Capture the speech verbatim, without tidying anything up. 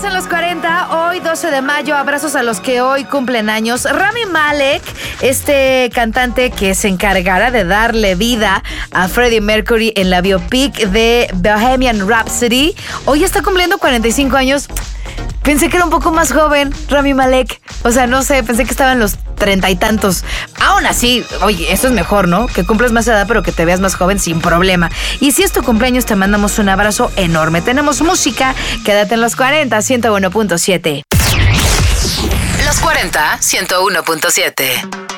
en los cuarenta, hoy doce de mayo, abrazos a los que hoy cumplen años. Rami Malek, este cantante que se encargará de darle vida a Freddie Mercury en la biopic de Bohemian Rhapsody, hoy está cumpliendo cuarenta y cinco años. Pensé que era un poco más joven, Rami Malek. O sea, no sé, pensé que estaba en los treinta y tantos. Aún así, oye, eso es mejor, ¿no? Que cumplas más edad, pero que te veas más joven sin problema. Y si es tu cumpleaños, te mandamos un abrazo enorme. Tenemos música, quédate en los cuarenta, ciento uno punto siete. Los cuarenta, ciento uno punto siete.